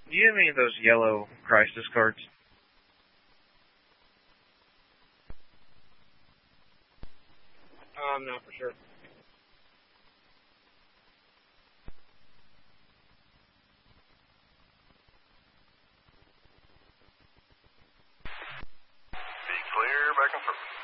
Do you have any of those yellow Crisis cards? Not for sure. Be clear, back and forth.